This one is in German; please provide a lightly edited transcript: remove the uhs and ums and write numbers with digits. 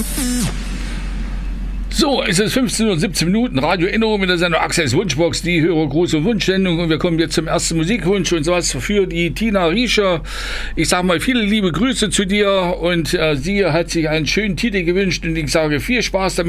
So, es ist 15:17 Uhr, Radio Inno mit der Sendung Axels Wunschbox, die Hörergruß- und Wunschsendung. Und wir kommen jetzt zum ersten Musikwunsch und zwar für die Tina Riescher. Ich sage mal viele liebe Grüße zu dir und sie hat sich einen schönen Titel gewünscht und ich sage viel Spaß damit.